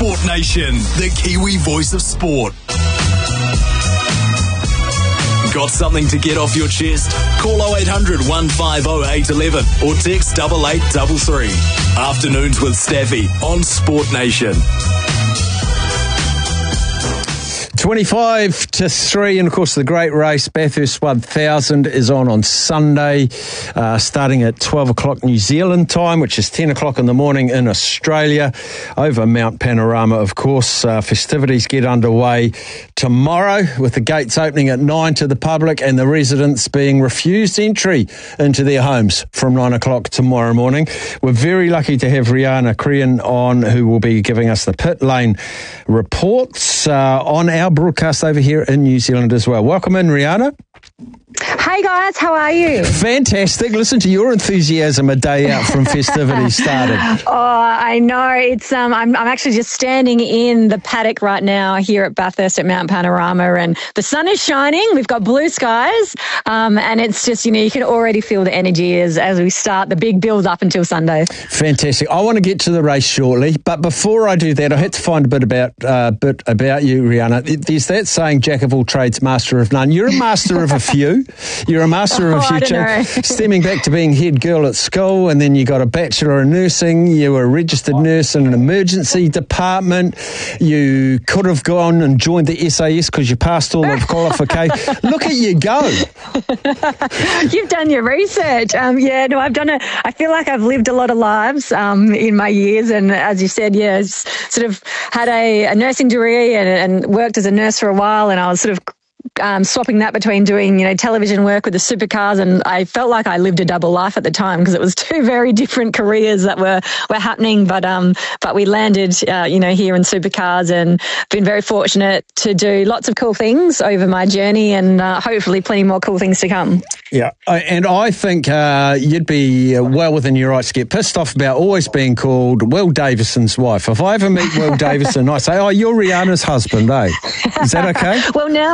Sport Nation, the Kiwi voice of sport. Got something to get off your chest? Call 0800 150 811 or text 8833. Afternoons with Staffy on Sport Nation. 25 to 3, and of course the great race, Bathurst 1000, is on Sunday, starting at 12 o'clock New Zealand time, which is 10 o'clock in the morning in Australia, over Mount Panorama, of course. Festivities get underway tomorrow, with the gates opening at 9 to the public and the residents being refused entry into their homes from 9 o'clock tomorrow morning. We're very lucky to have Rihanna Crean on, who will be giving us the pit lane reports on our broadcast over here in New Zealand as well. Welcome in, Rihanna. Hey guys, how are you? Fantastic. Listen to your enthusiasm a day out from festivities started. Oh, I know. It's I'm actually just standing in the paddock right now here at Bathurst at Mount Panorama, and the sun is shining. We've got blue skies, and it's just, you can already feel the energy as we start the big build up until Sunday. Fantastic. I want to get to the race shortly, but before I do that, I had to find a bit about you, Rihanna. There's that saying, "Jack of all trades, master of none." You're a master of a few. You're a master of a few. Stemming back to being head girl at school, and then you got a Bachelor in Nursing. You were a registered nurse in an emergency department. You could have gone and joined the SAS because you passed all of qualification. Look at you go. You've done your research. I've done it. I feel like I've lived a lot of lives in my years, and as you said, sort of had a nursing degree and worked as a nurse for a while, and I was sort of swapping that between doing, television work with the supercars, and I felt like I lived a double life at the time because it was two very different careers that were happening. But we landed, here in supercars, and been very fortunate to do lots of cool things over my journey, and hopefully plenty more cool things to come. Yeah, and I think you'd be well within your rights to get pissed off about always being called Will Davison's wife. If I ever meet Will Davison, I say, "Oh, you're Rihanna's husband, eh?" Is that okay? Well, now